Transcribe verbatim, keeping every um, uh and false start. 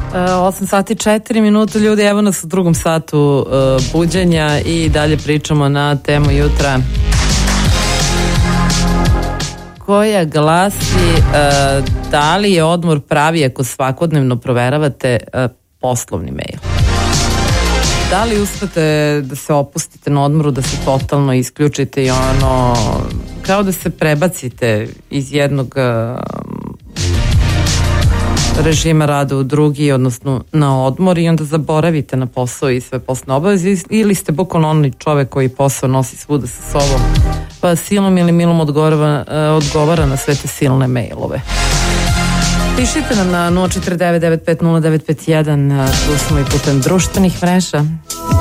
osam sati četiri minute, ljudi, evo nas u drugom satu uh, buđenja i dalje pričamo na temu jutra koja glasi uh, da li je odmor pravi ako svakodnevno proveravate uh, poslovni mail. Da li uspete da se opustite na odmoru, da se totalno isključite i ono, kao da se prebacite iz jednog uh, režima rada u drugi, odnosno na odmor, i onda zaboravite na posao i sve poslovne obaveze, ili ste bukvalno onaj čovek koji posao nosi svuda sa sobom, pa silom ili milom odgovara, odgovara na sve te silne mailove. Pišite nam na nula četiri devet devet pet nula devet pet jedan, tu smo i putem društvenih mreža.